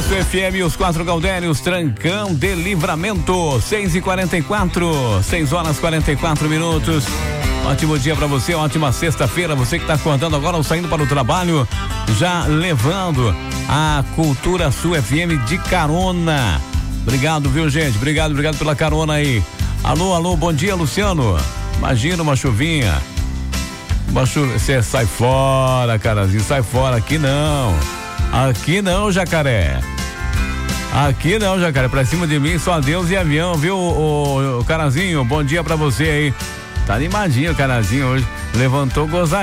Sua FM, os 4 Gaudérios, Trancão de Livramento, 6h44, 6h44. Ótimo dia pra você, ótima sexta-feira, você que tá acordando agora ou saindo para o trabalho, já levando a Cultura Sua FM de carona. Obrigado, viu, gente? Obrigado pela carona aí. Alô, bom dia, Luciano. Imagina uma chuvinha. Você sai fora, carazinho, sai fora, aqui não, Jacaré. Aqui não, Jacaré, pra cima de mim só Deus e avião, viu, o carazinho, bom dia pra você aí. Tá animadinho o carazinho hoje, levantou gozadinho.